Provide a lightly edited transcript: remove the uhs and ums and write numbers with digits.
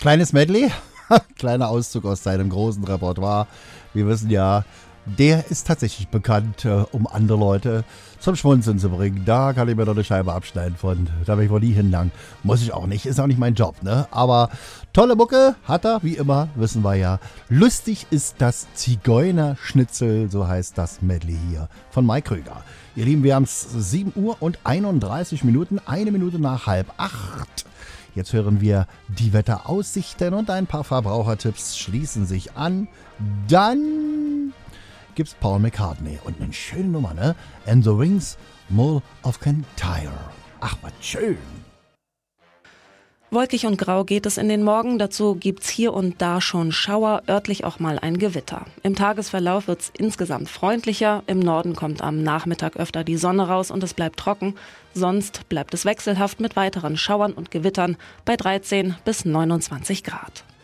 Kleines Medley, kleiner Auszug aus seinem großen Repertoire. Wir wissen ja, der ist tatsächlich bekannt, um andere Leute zum Schmunzeln zu bringen. Da kann ich mir doch eine Scheibe abschneiden von. Da will ich wohl nie hinlangen. Muss ich auch nicht, ist auch nicht mein Job, ne? Aber tolle Mucke hat er, wie immer, wissen wir ja. Lustig ist das Zigeunerschnitzel, so heißt das Medley hier von Mike Krüger. Ihr Lieben, wir haben es 7 Uhr und 31 Minuten, 1 Minute nach 7:30. Jetzt hören wir die Wetteraussichten und ein paar Verbrauchertipps schließen sich an. Dann gibt's Paul McCartney und eine schöne Nummer, ne? And the Wings, Mole of Kintyre. Ach, was schön. Wolkig und grau geht es in den Morgen. Dazu gibt's hier und da schon Schauer, örtlich auch mal ein Gewitter. Im Tagesverlauf wird's insgesamt freundlicher. Im Norden kommt am Nachmittag öfter die Sonne raus und es bleibt trocken. Sonst bleibt es wechselhaft mit weiteren Schauern und Gewittern bei 13 bis 29 Grad.